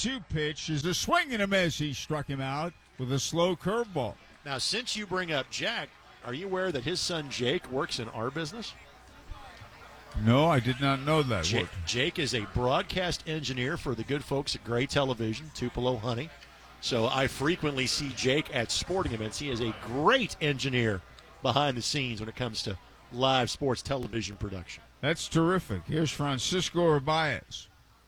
2 pitch is a swing and a miss. He struck him out with a slow curveball. Now, since you bring up Jack, are you aware that his son Jake works in our business? No, I did not know that. Jake is a broadcast engineer for the good folks at Gray Television, Tupelo Honey. So I frequently see Jake at sporting events. He is a great engineer behind the scenes when it comes to live sports television production. That's terrific. Here's Francisco Urbaez.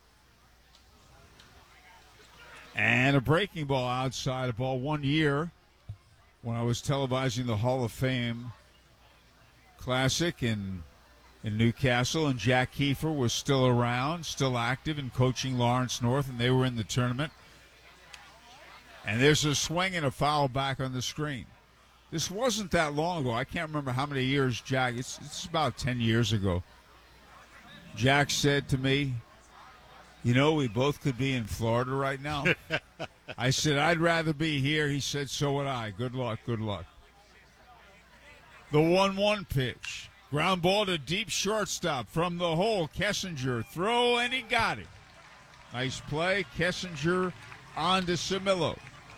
And a breaking ball outside of ball 1 year when I was televising the Hall of Fame Classic in Newcastle, and Jack Kiefer was still around, still active and coaching Lawrence North, and they were in the tournament. And there's a swing and a foul back on the screen. This wasn't that long ago. I can't remember how many years Jack, it's about 10 years ago. Jack said to me, you know, we both could be in Florida right now. I said, I'd rather be here. He said, so would I. Good luck, good luck. The 1-1 pitch. Ground ball to deep shortstop from the hole. Kessinger throw, and he got it. Nice play. Kessinger on to Samillo.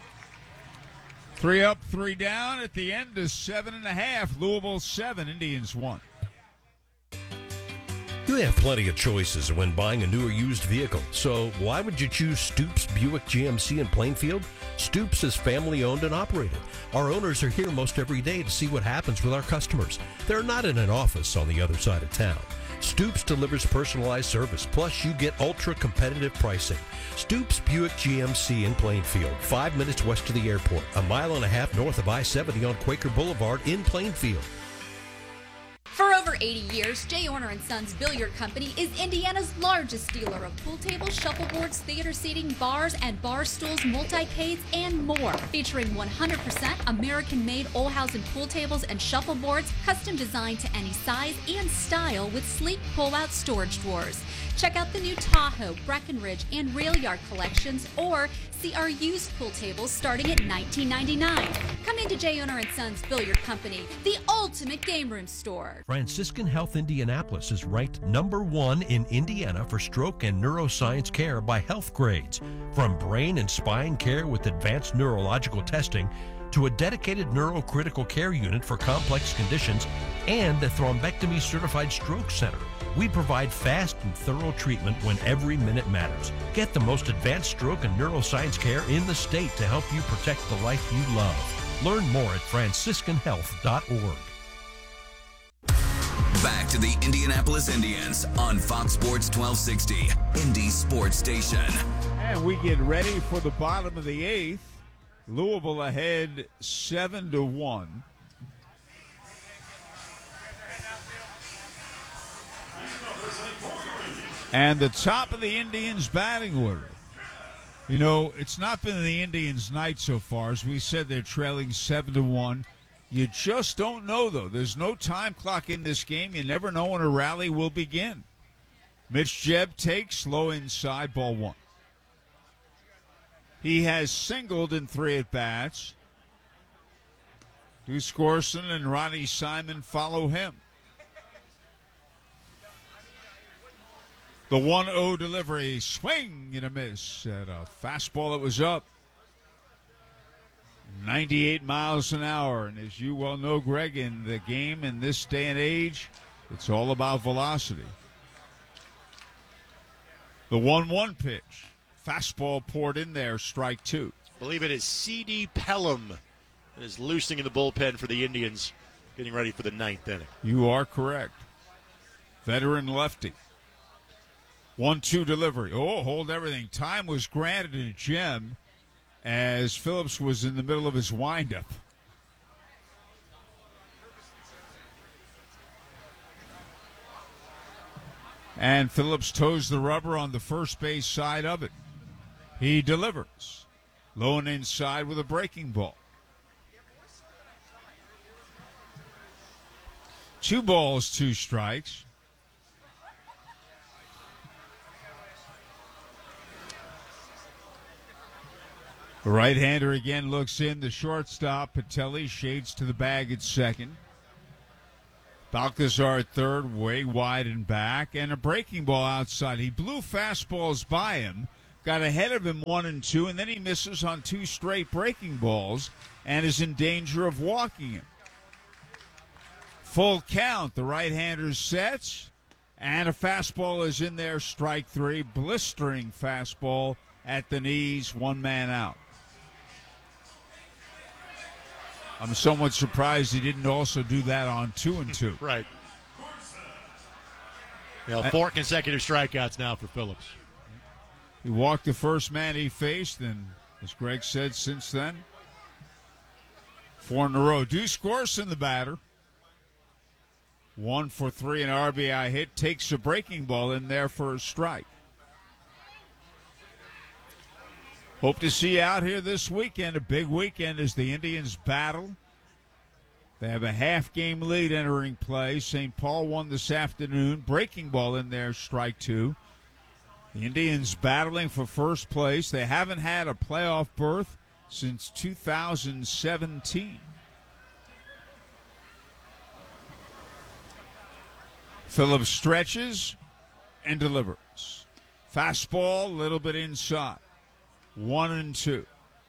3 up, 3 down at the end of 7.5. Louisville 7, Indians 1. You have plenty of choices when buying a new or used vehicle, so why would you choose Stoops Buick GMC in Plainfield? Stoops is family owned and operated. Our owners are here most every day to see what happens with our customers. They're not in an office on the other side of town. Stoops delivers personalized service, plus you get ultra-competitive pricing. Stoops Buick GMC in Plainfield, 5 minutes west of the airport, a mile and a half north of I-70 on Quaker Boulevard in Plainfield. For over 80 years, J. Orner & Sons Billiard Company is Indiana's largest dealer of pool tables, shuffleboards, theater seating, bars and bar stools, multi-cades, and more. Featuring 100% American-made Olhausen pool tables and shuffleboards, custom designed to any size and style with sleek pull-out storage drawers. Check out the new Tahoe, Breckenridge, and Rail Yard collections, or see our used pool tables starting at $19.99. Come into J. Orner & Sons Billiard Company, the ultimate game room store. Franciscan Health Indianapolis is ranked #1 in Indiana for stroke and neuroscience care by Health Grades. From brain and spine care with advanced neurological testing to a dedicated neurocritical care unit for complex conditions and the thrombectomy certified stroke center. We provide fast and thorough treatment when every minute matters. Get the most advanced stroke and neuroscience care in the state to help you protect the life you love. Learn more at franciscanhealth.org. Back to the Indianapolis Indians on Fox Sports 1260, Indy Sports Station. And we get ready for the bottom of the 8th. Louisville ahead 7-1. And the top of the Indians' batting order. You know, it's not been the Indians' night so far. As we said, they're trailing 7-1. You just don't know, though. There's no time clock in this game. You never know when a rally will begin. Mitch Jebb takes low inside, ball 1. He has singled in 3 at-bats. Deuce Gorson and Ronnie Simon follow him. The 1-0 delivery, swing and a miss at a fastball that was up. 98 miles an hour. And as you well know, Greg, in the game in this day and age, it's all about velocity. The 1-1 pitch. Fastball poured in there, strike 2. I believe it is C.D. Pelham that is loosening in the bullpen for the Indians, getting ready for the 9th inning. You are correct. Veteran lefty. 1-2 delivery. Oh, hold everything. Time was granted to Jim as Phillips was in the middle of his windup. And Phillips toes the rubber on the first base side of it. He delivers. Low and inside with a breaking ball. 2 balls, 2 strikes. The right-hander again looks in. The shortstop, Patelli, shades to the bag at second. Balcazar at third, way wide and back. And a breaking ball outside. He blew fastballs by him. got ahead of him 1-2, and then he misses on 2 straight breaking balls and is in danger of walking him. Full count. The right-hander sets, and a fastball is in there, strike 3. Blistering fastball at the knees, 1 man out. I'm somewhat surprised he didn't also do that on 2-2. Right. 4 consecutive strikeouts now for Phillips. He walked the first man he faced, and as Greg said, since then, 4 in a row. Deuce Gorson, the batter. 1 for 3, an RBI hit. Takes a breaking ball in there for a strike. Hope to see you out here this weekend. A big weekend as the Indians battle. They have a half-game lead entering play. St. Paul won this afternoon. Breaking ball in there, strike 2. The Indians battling for first place. They haven't had a playoff berth since 2017. Phillips stretches and delivers. Fastball, a little bit inside. 1-2.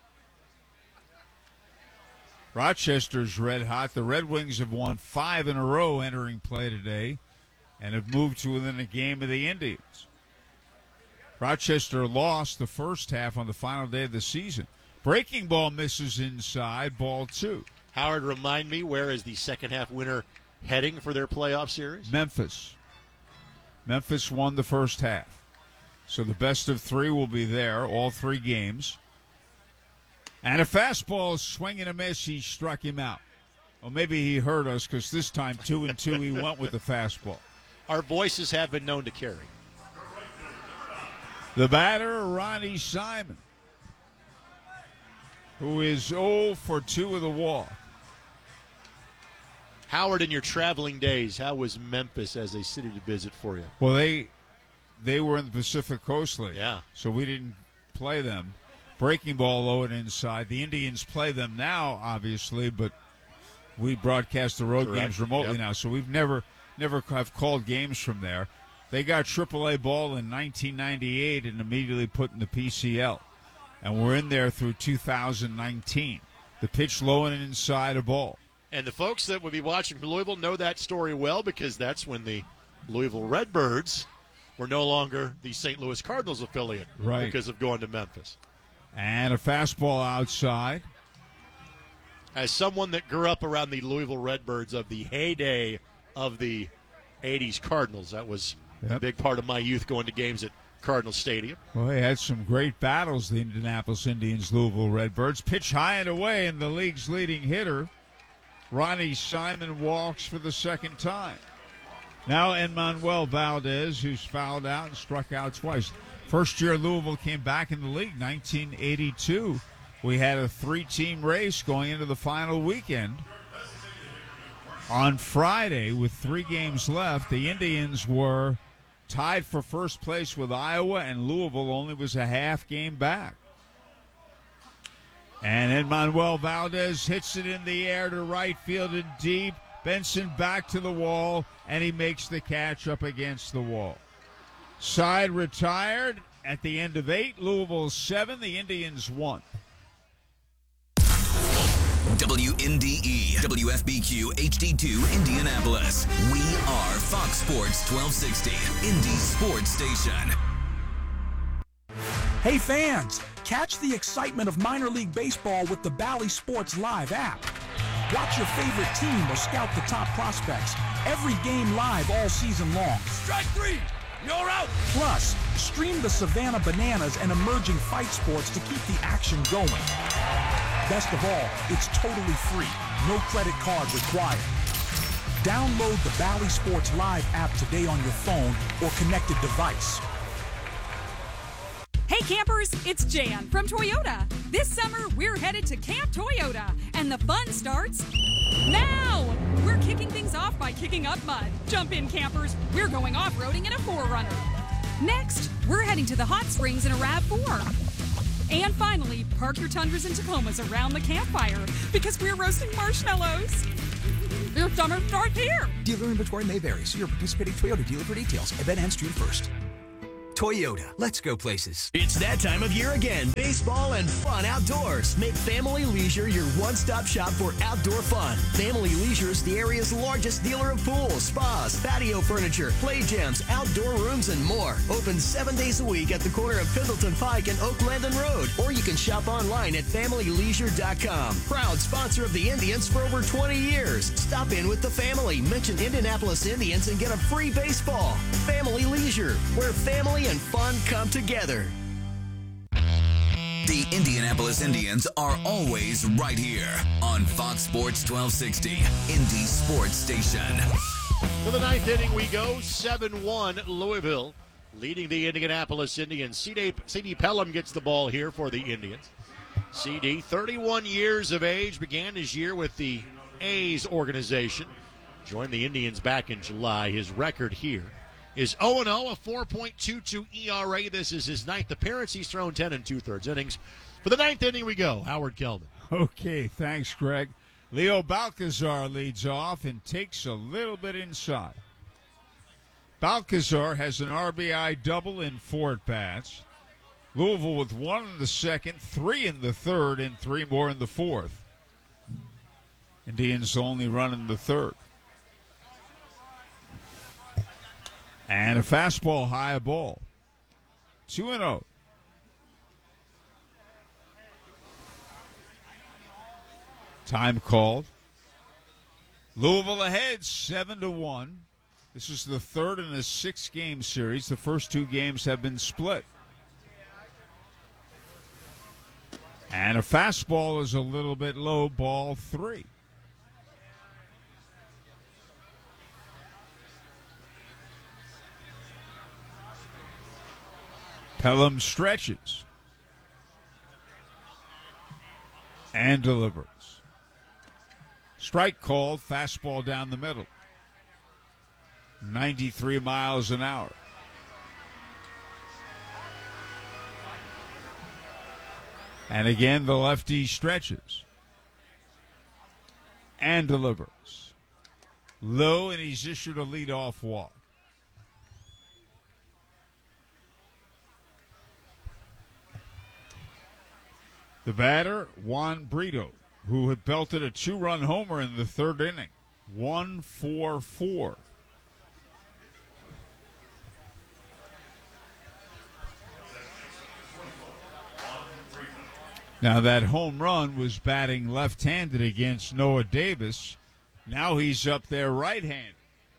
Rochester's red hot. The Red Wings have won 5 in a row entering play today and have moved to within a game of the Indians. Rochester lost the first half on the final day of the season. Breaking ball misses inside, ball 2. Howard, remind me, where is the second half winner heading for their playoff series? Memphis. Memphis won the first half. So the best of 3 will be there, all 3 games. And a fastball, swing and a miss, he struck him out. Well, maybe he heard us because this time 2-2 he went with the fastball. Our voices have been known to carry. The batter, Ronnie Simon, who is 0 for 2 with a walk. Howard, in your traveling days, how was Memphis as a city to visit for you? Well, they were in the Pacific Coast League. Yeah. So we didn't play them. Breaking ball low and inside. The Indians play them now, obviously, but we broadcast the road games remotely now. So we've never have called games from there. They got AAA ball in 1998 and immediately put in the PCL. And we're in there through 2019. The pitch low and inside a ball. And the folks that would be watching from Louisville know that story well because that's when the Louisville Redbirds were no longer the St. Louis Cardinals affiliate because of going to Memphis. And a fastball outside. As someone that grew up around the Louisville Redbirds of the heyday of the 80s Cardinals, that was a big part of my youth going to games at Cardinal Stadium. Well, they had some great battles, the Indianapolis Indians, Louisville Redbirds. Pitch high and away, and the league's leading hitter, Ronnie Simon, walks for the second time. Now Emmanuel Valdez, who's fouled out and struck out twice. First year Louisville came back in the league, 1982. We had a 3-team race going into the final weekend. On Friday, with 3 games left, the Indians were tied for first place with Iowa, and Louisville only was a half game back. And Emmanuel Valdez hits it in the air to right field and deep. Benson back to the wall, and he makes the catch up against the wall. Side retired at the end of 8. Louisville 7. The Indians 1. WNDE, WFBQ, HD2, Indianapolis. We are Fox Sports 1260, Indy Sports Station. Hey fans, catch the excitement of minor league baseball with the Bally Sports Live app. Watch your favorite team or scout the top prospects. Every game live all season long. Strike 3! You're out! Plus, stream the Savannah Bananas and emerging fight sports to keep the action going. Best of all, it's totally free. No credit card required. Download the Bally Sports Live app today on your phone or connected device. Hey campers, it's Jan from Toyota. This summer, we're headed to Camp Toyota, and the fun starts now! We're kicking things off by kicking up mud. Jump in, campers. We're going off-roading in a 4Runner. Next, we're heading to the hot springs in a RAV4. And finally, park your Tundras and Tacomas around the campfire because we're roasting marshmallows. Your summer starts here. Dealer inventory may vary. See your participating Toyota dealer for details. Event ends June 1st. Toyota, let's go places. It's that time of year again. Baseball and fun outdoors. Make Family Leisure your one-stop shop for outdoor fun. Family Leisure is the area's largest dealer of pools, spas, patio furniture, play gyms, outdoor rooms, and more. Open 7 days a week at the corner of Pendleton Pike and Oak Landon Road. Or you can shop online at FamilyLeisure.com. Proud sponsor of the Indians for over 20 years. Stop in with the family. Mention Indianapolis Indians and get a free baseball. Family Leisure, where family and fun come together. The Indianapolis Indians are always right here on Fox Sports 1260, Indy Sports Station. To the ninth inning we go, 7-1 Louisville, leading the Indianapolis Indians. C.D. Pelham gets the ball here for the Indians. C.D., 31 years of age, began his year with the A's organization. Joined the Indians back in July. His record here is 0-0, a 4.22 ERA. This is his ninth appearance. He's thrown 10 2/3 innings. For the ninth inning we go, Howard Kelman. Okay, thanks, Greg. Leo Balcazar leads off and takes a little bit inside. Balcazar has an RBI double in 4 at-bats. Louisville with 1 in the second, 3 in the third, and 3 more in the fourth. Indians only run in the third. And a fastball high ball. 2-0. Time called. Louisville ahead 7-1. This is the third in a 6-game series. The first 2 games have been split. And a fastball is a little bit low, ball 3. Pelham stretches and delivers. Strike called, fastball down the middle. 93 miles an hour. And again, the lefty stretches and delivers. Low, and he's issued a leadoff walk. The batter, Juan Brito, who had belted a 2-run homer in the third inning. 1-4-4. Now, that home run was batting left-handed against Noah Davis. Now he's up there right-handed.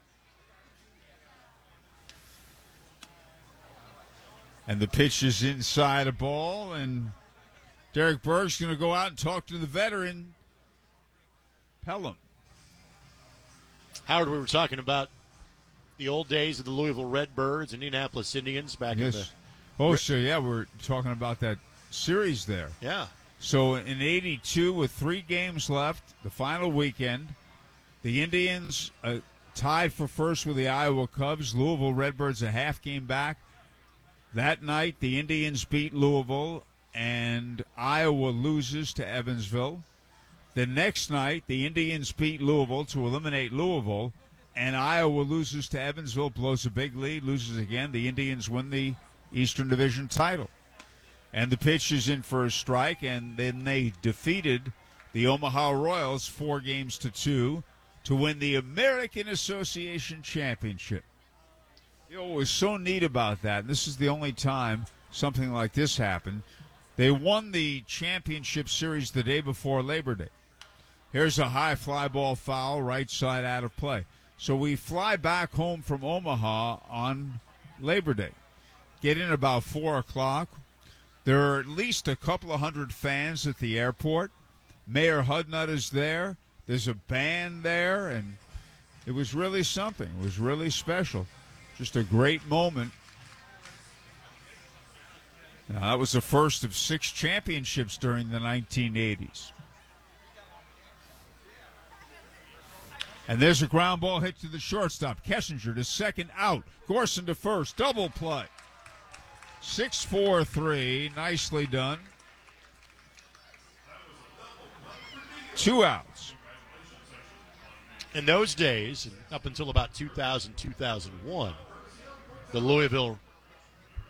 And the pitch is inside a ball, and Derek Berg's going to go out and talk to the veteran, Pelham. Howard, we were talking about the old days of the Louisville Redbirds, Indianapolis Indians back in the... Oh, so, yeah, we're talking about that series there. Yeah. So in 82, with 3 games left, the final weekend, the Indians tied for first with the Iowa Cubs. Louisville Redbirds a half game back. That night, the Indians beat Louisville, and Iowa loses to Evansville. The next night, the Indians beat Louisville to eliminate Louisville, and Iowa loses to Evansville, blows a big lead, loses again. The Indians win the Eastern Division title. And the pitch is in for a strike, and then they defeated the Omaha Royals 4-2 to win the American Association Championship. You know what was so neat about that, and this is the only time something like this happened, they won the championship series the day before Labor Day. Here's a high fly ball foul, right side out of play. So we fly back home from Omaha on Labor Day. Get in about 4 o'clock. There are at least a couple of hundred fans at the airport. Mayor Hudnut is there. There's a band there, and it was really something. It was really special. Just a great moment. Now, that was the first of 6 championships during the 1980s. And there's a ground ball hit to the shortstop. Kessinger to second, out. Gorson to first, double play. 6-4-3, nicely done. 2 outs. In those days, up until about 2000, 2001, the Louisville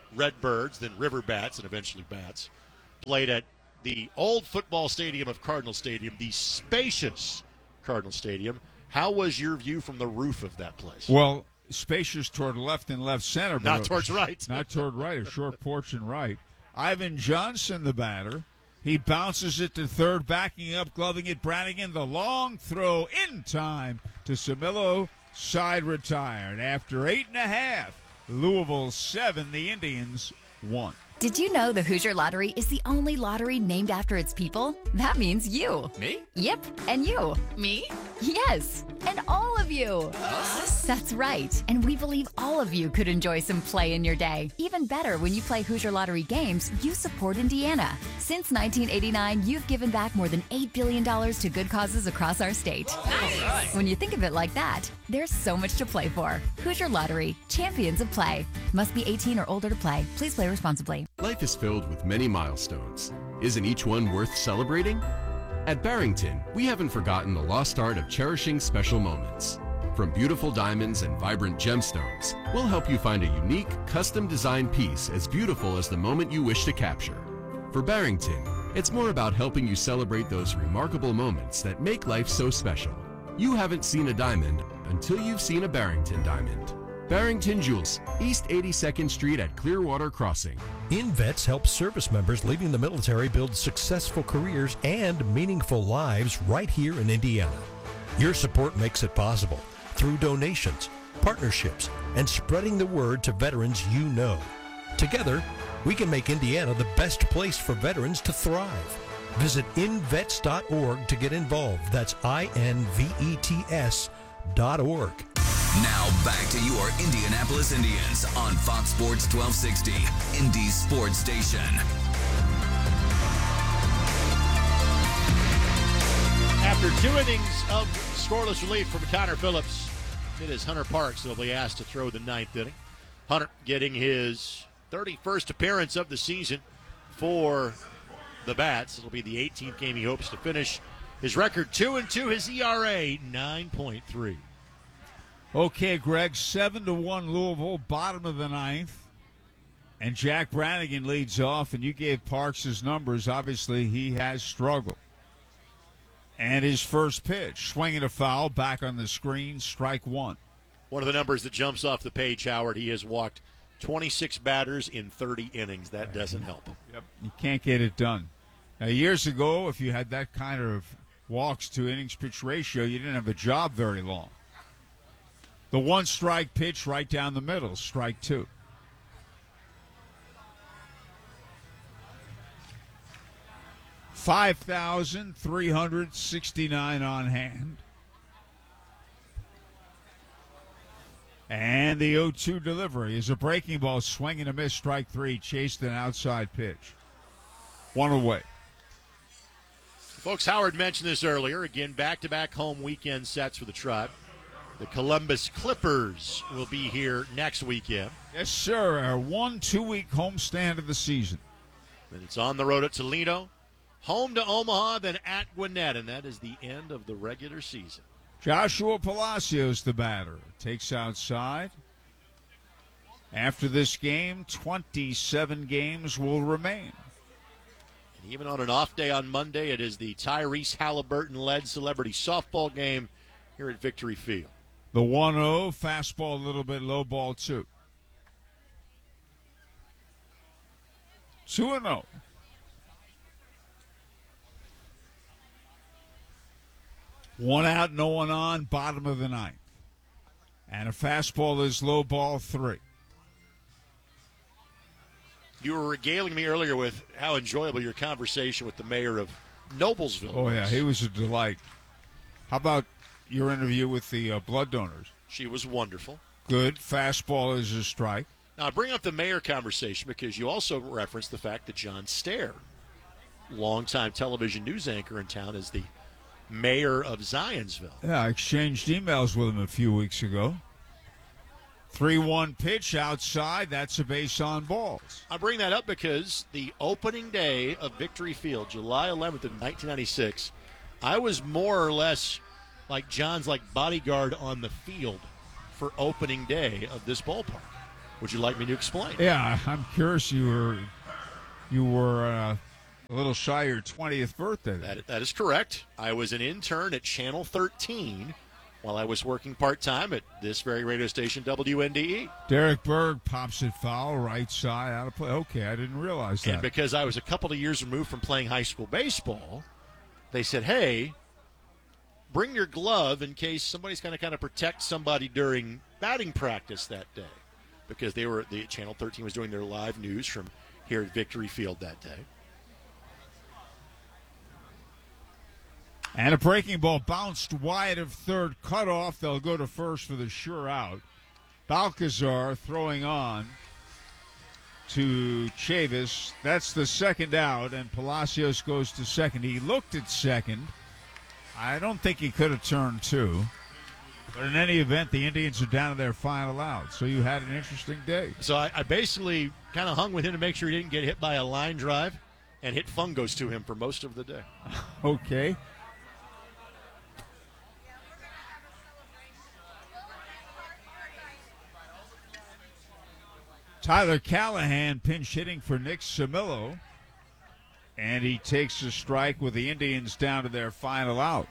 Redbirds, then River Bats, and eventually Bats, played at the old football stadium of Cardinal Stadium, the spacious Cardinal Stadium. How was your view from the roof of that place? Well, spacious toward left and left center. Not towards right. Not toward right, a short porch and right. Ivan Johnson, the batter. He bounces it to third, backing up, gloving it. Brannigan, the long throw in time to Samillo. Side retired. After 8.5, Louisville 7, the Indians 1. Did you know the Hoosier Lottery is the only lottery named after its people? That means you. Me? Yep, and you. Me? Yes, and all of you. Us? That's right, and we believe all of you could enjoy some play in your day. Even better, when you play Hoosier Lottery games, you support Indiana. Since 1989, you've given back more than $8 billion to good causes across our state. Nice. When you think of it like that, there's so much to play for. Hoosier Lottery, champions of play. Must be 18 or older to play. Please play responsibly. Life is filled with many milestones. Isn't each one worth celebrating? At Barrington, we haven't forgotten the lost art of cherishing special moments. From beautiful diamonds and vibrant gemstones, we'll help you find a unique, custom-designed piece as beautiful as the moment you wish to capture. For Barrington, it's more about helping you celebrate those remarkable moments that make life so special. You haven't seen a diamond until you've seen a Barrington diamond. Barrington Jewels, East 82nd Street at Clearwater Crossing. InVets helps service members leaving the military build successful careers and meaningful lives right here in Indiana. Your support makes it possible through donations, partnerships, and spreading the word to veterans you know. Together, we can make Indiana the best place for veterans to thrive. Visit invets.org to get involved. That's INVETS.org. Now back to your Indianapolis Indians on Fox Sports 1260, Indy Sports Station. After 2 innings of scoreless relief from Connor Phillips, it is Hunter Parks who will be asked to throw the 9th inning. Hunter getting his 31st appearance of the season for the Bats. It'll be the 18th game he hopes to finish. His record 2-2, his ERA 9.3. Okay, Greg, 7-1 Louisville, bottom of the 9th. And Jack Brannigan leads off, and you gave Parks his numbers. Obviously, he has struggled. And his first pitch, swinging a foul, back on the screen, strike one. One of the numbers that jumps off the page, Howard, he has walked 26 batters in 30 innings. That doesn't help. Yep. You can't get it done. Now, years ago, if you had that kind of walks to innings pitch ratio, you didn't have a job very long. The one strike pitch right down the middle, strike two. $5,369 on hand. And the 0-2 delivery is a breaking ball, swing and a miss, strike three, chased an outside pitch. One away. Folks, Howard mentioned this earlier. Again, back-to-back home weekend sets for the Tribe. The Columbus Clippers will be here next weekend. Yes, sir. Our 1-2-week homestand of the season. Then it's on the road at Toledo, home to Omaha, then at Gwinnett, and that is the end of the regular season. Joshua Palacios, the batter, takes outside. After this game, 27 games will remain. And even on an off day on Monday, it is the Tyrese Halliburton-led celebrity softball game here at Victory Field. The 1-0, fastball a little bit low, ball two. 2-0. One out, no one on, bottom of the 9th. And a fastball is low, ball three. You were regaling me earlier with how enjoyable your conversation with the mayor of Noblesville was. Oh, yeah, he was a delight. How about your interview with the blood donors? She was wonderful. Good. Fastball is a strike. Now, I bring up the mayor conversation because you also referenced the fact that John Stair, longtime television news anchor in town, is the mayor of Zionsville. Yeah, I exchanged emails with him a few weeks ago. 3-1 pitch outside. That's a base on balls. I bring that up because the opening day of Victory Field, July 11th of 1996, I was more or less like John's bodyguard on the field for opening day of this ballpark. Would you like me to explain? Yeah, I'm curious. You were a little shy of your 20th birthday. That is correct. I was an intern at Channel 13 while I was working part-time at this very radio station, WNDE. Derek Berg pops it foul, right side, out of play. Okay, I didn't realize that. And because I was a couple of years removed from playing high school baseball, they said, hey, bring your glove in case somebody's going to kind of protect somebody during batting practice that day. Because the Channel 13 was doing their live news from here at Victory Field that day. And a breaking ball bounced wide of third, cut off. They'll go to first for the sure out. Balcazar throwing on to Chavis. That's the second out, and Palacios goes to second. He looked at second. I don't think he could have turned two. But in any event, the Indians are down to their final out. So you had an interesting day. So I basically kind of hung with him to make sure he didn't get hit by a line drive and hit fungos to him for most of the day. Okay. Tyler Callahan pinch hitting for Nick Samillo. And he takes a strike with the Indians down to their final out.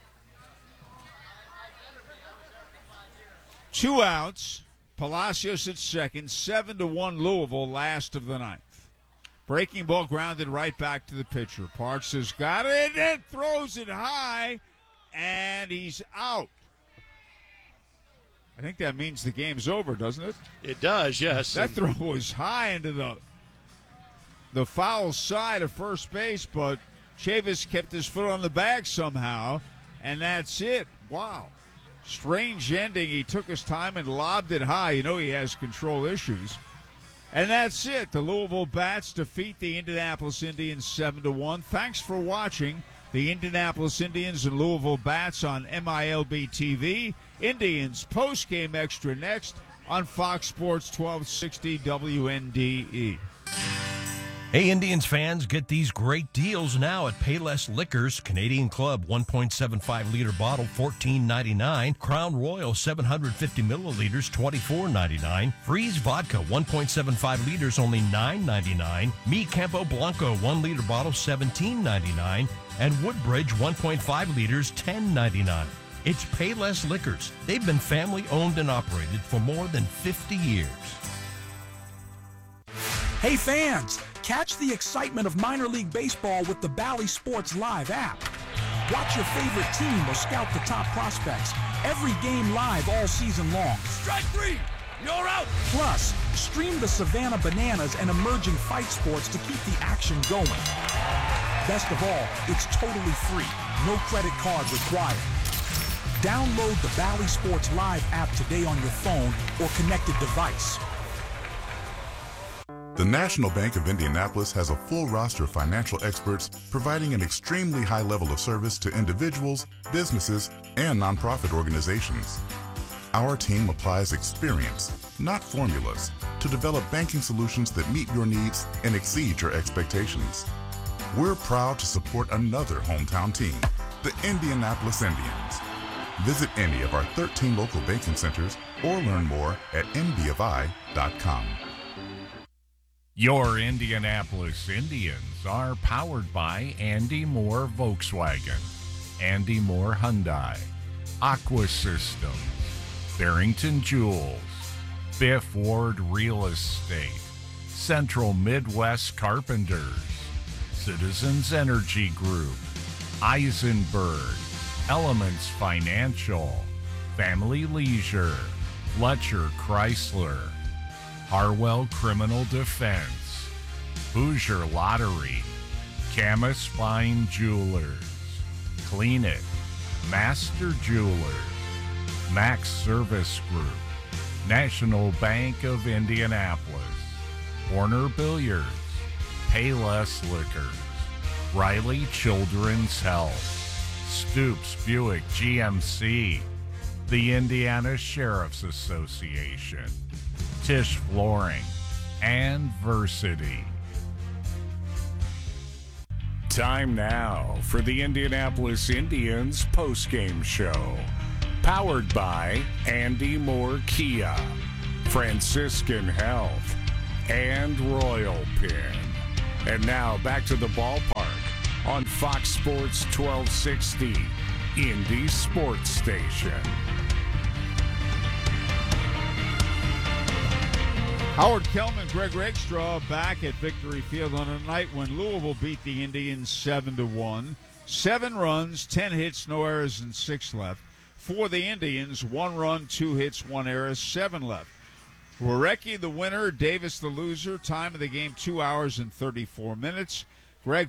2 outs. Palacios at second. 7-1 Louisville, last of the ninth. Breaking ball grounded right back to the pitcher. Parks has got it and throws it high, and he's out. I think that means the game's over, doesn't it? It does, yes. That throw was high into the foul side of first base, but Chavis kept his foot on the bag somehow, and that's it. Wow. Strange ending. He took his time and lobbed it high. You know he has control issues. And that's it. The Louisville Bats defeat the Indianapolis Indians 7-1. Thanks for watching the Indianapolis Indians and Louisville Bats on MILB TV. Indians postgame extra next on Fox Sports 1260 WNDE. Hey, Indians fans, get these great deals now at Payless Liquors. Canadian Club 1.75-liter bottle, $14.99. Crown Royal 750 milliliters, $24.99. Freeze Vodka 1.75 liters, only $9.99. Mi Campo Blanco 1-liter bottle, $17.99. And Woodbridge 1.5 liters, $10.99. It's Payless Liquors. They've been family-owned and operated for more than 50 years. Hey fans, catch the excitement of minor league baseball with the Bally Sports Live app. Watch your favorite team or scout the top prospects. Every game live all season long. Strike three, you're out. Plus, stream the Savannah Bananas and emerging fight sports to keep the action going. Best of all, it's totally free. No credit card required. Download the Bally Sports Live app today on your phone or connected device. The National Bank of Indianapolis has a full roster of financial experts providing an extremely high level of service to individuals, businesses, and nonprofit organizations. Our team applies experience, not formulas, to develop banking solutions that meet your needs and exceed your expectations. We're proud to support another hometown team, the Indianapolis Indians. Visit any of our 13 local banking centers or learn more at nbfi.com. Your Indianapolis Indians are powered by Andy Moore Volkswagen, Andy Moore Hyundai, Aqua Systems, Barrington Jewels, Fifth Ward Real Estate, Central Midwest Carpenters, Citizens Energy Group, Eisenberg, Elements Financial, Family Leisure, Fletcher Chrysler, Harwell Criminal Defense, Hoosier Lottery, Camus Fine Jewelers, Clean It, Master Jewelers, Max Service Group, National Bank of Indianapolis, Warner Billiards, Payless Liquors, Riley Children's Health, Stoops Buick GMC, the Indiana Sheriff's Association, Tisch Flooring, and Versity. Time now for the Indianapolis Indians postgame show. Powered by Andy Moore Kia. Franciscan Health, and Royal Pin. And now back to the ballpark on Fox Sports 1260, Indy Sports Station. Howard Kellman, Greg Rakestraw back at Victory Field on a night when Louisville beat the Indians 7-1. 7 runs, 10 hits, no errors, and 6 left. For the Indians, 1 run, 2 hits, 1 error, 7 left. Warecki the winner, Davis the loser. Time of the game, 2 hours and 34 minutes. Greg,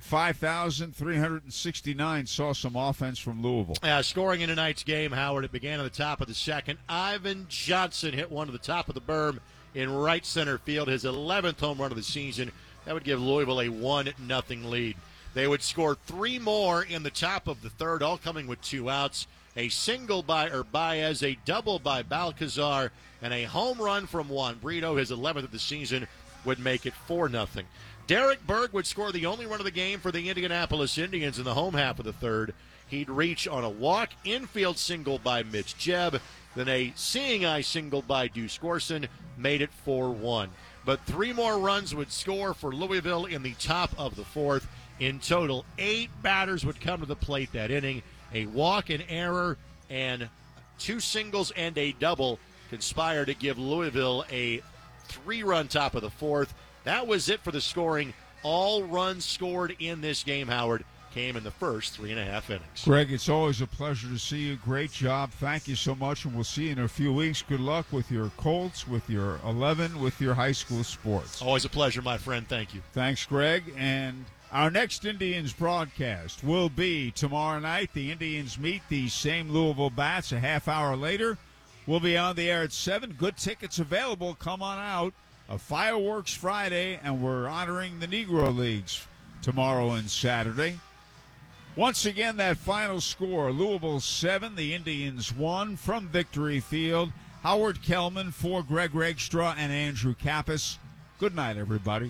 5,369 saw some offense from Louisville. Scoring in tonight's game, Howard, it began at the top of the second. Ivan Johnson hit one to the top of the berm in right center field, his 11th home run of the season. That would give Louisville a 1-0 lead. They would score 3 more in the top of the third, all coming with 2 outs. A single by Baez, a double by Balcazar, and a home run from Juan Brito, his 11th of the season, would make it 4-0. Derek Berg would score the only run of the game for the Indianapolis Indians in the home half of the third. He'd reach on a walk, infield single by Mitch Jebb, then a seeing-eye single by Deuce Gorson, made it 4-1. But 3 more runs would score for Louisville in the top of the fourth. In total, 8 batters would come to the plate that inning. A walk, an error, and 2 singles and a double conspire to give Louisville a 3-run top of the fourth. That was it for the scoring. All runs scored in this game, Howard, came in the first 3.5 innings. Greg, it's always a pleasure to see you. Great job. Thank you so much, and we'll see you in a few weeks. Good luck with your Colts, with your 11, with your high school sports. Always a pleasure, my friend. Thank you. Thanks, Greg. And our next Indians broadcast will be tomorrow night. The Indians meet the same Louisville Bats a half hour later. We'll be on the air at 7. Good tickets available. Come on out. A Fireworks Friday, and we're honoring the Negro Leagues tomorrow and Saturday. Once again, that final score, Louisville 7, the Indians 1 from Victory Field. Howard Kellman for Greg Rakestraw and Andrew Kappas. Good night, everybody.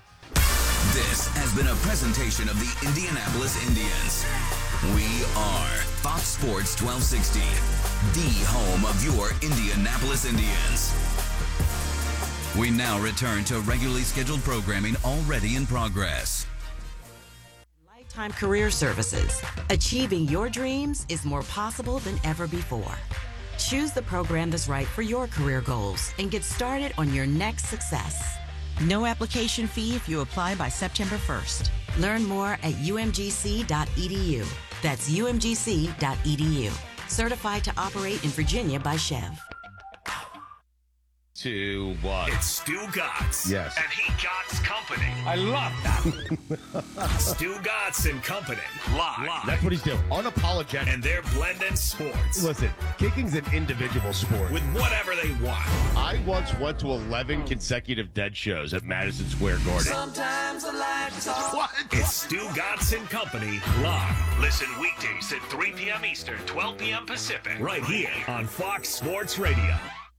This has been a presentation of the Indianapolis Indians. We are Fox Sports 1260, the home of your Indianapolis Indians. We now return to regularly scheduled programming already in progress. Lifetime Career Services. Achieving your dreams is more possible than ever before. Choose the program that's right for your career goals and get started on your next success. No application fee if you apply by September 1st. Learn more at umgc.edu. That's umgc.edu. Certified to operate in Virginia by Chev. 2, 1. It's Stu Gotts. Yes. And he Gotts Company. I love that. Stu Gotts and Company. Live. That's what he's doing. Unapologetic. And they're blending sports. Listen, kicking's an individual sport. With whatever they want. I once went to 11 consecutive Dead shows at Madison Square Garden. Sometimes I like to talk. What? It's Stu Gotts and Company. Live. Listen weekdays at 3 p.m. Eastern, 12 p.m. Pacific. Right here on Fox Sports Radio.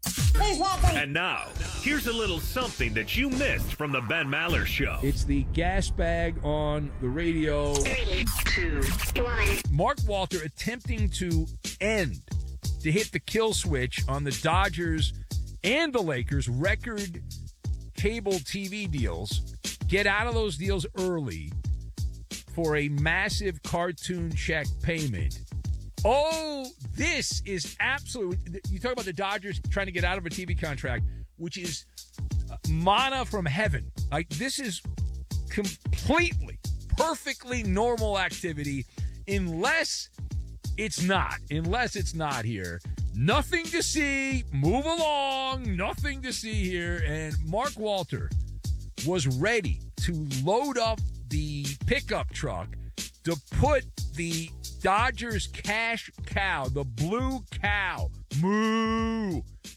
And now, here's a little something that you missed from the Ben Maller Show. It's the gas bag on the radio. 3, 2, 1. Mark Walter attempting to hit the kill switch on the Dodgers and the Lakers record cable TV deals. Get out of those deals early for a massive cartoon check payment. Oh, this is absolute. You talk about the Dodgers trying to get out of a TV contract, which is manna from heaven. Like, this is completely, perfectly normal activity unless it's not here. Nothing to see. Move along. Nothing to see here. And Mark Walter was ready to load up the pickup truck to put the Dodgers cash cow, the blue cow, moo,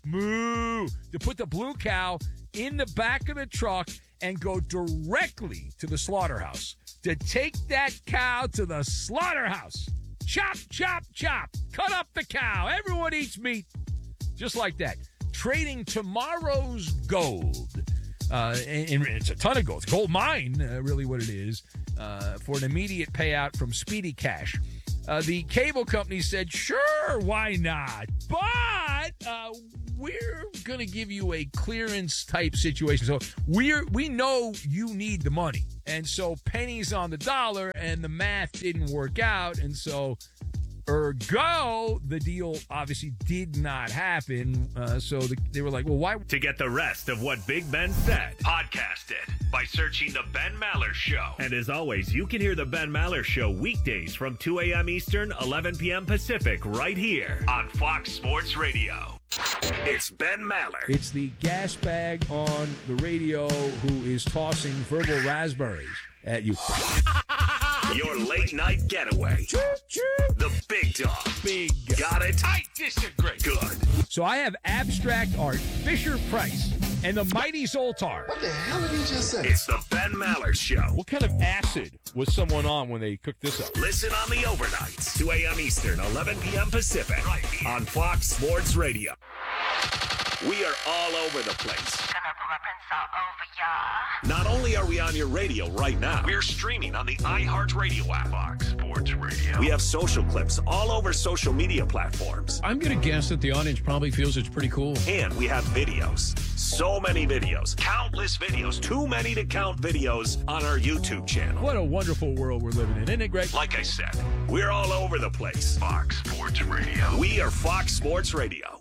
to put the blue cow in the back of the truck and go directly to the slaughterhouse. To take that cow to the slaughterhouse. Chop, chop, chop. Cut up the cow. Everyone eats meat. Just like that. Trading tomorrow's gold. And it's a ton of gold. It's a gold mine, really what it is, for an immediate payout from Speedy Cash. The cable company said, sure, why not? But we're going to give you a clearance type situation. So we know you need the money. And so pennies on the dollar, and the math didn't work out. And so ergo, the deal obviously did not happen. So they were like, well, why? To get the rest of what Big Ben said, podcast it by searching The Ben Maller Show. And as always, you can hear The Ben Maller Show weekdays from 2 a.m. Eastern, 11 p.m. Pacific, right here on Fox Sports Radio. It's Ben Maller. It's the gas bag on the radio who is tossing verbal raspberries at you. Your late night getaway. The big dog. Big. Got it? I disagree. Good. So I have abstract art, Fisher Price, and the mighty Zoltar. What the hell did he just say? It's the Ben Maller Show. What kind of acid was someone on when they cooked this up? Listen on the overnights, 2 a.m. Eastern, 11 p.m. Pacific, right here on Fox Sports Radio. We are all over the place. Not only are we on your radio right now, we're streaming on the iHeartRadio app. Fox Sports Radio. We have social clips all over social media platforms. I'm going to guess that the audience probably feels it's pretty cool. And we have videos. So many videos. Countless videos. Too many to count videos on our YouTube channel. What a wonderful world we're living in, isn't it, Greg? Like I said, we're all over the place. Fox Sports Radio. We are Fox Sports Radio.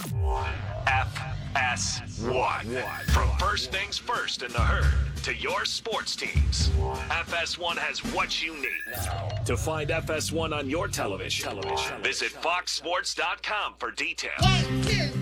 FS1. From first things first in the herd to your sports teams, FS1 has what you need. To find FS1 on your television, visit foxsports.com for details. 1, 2,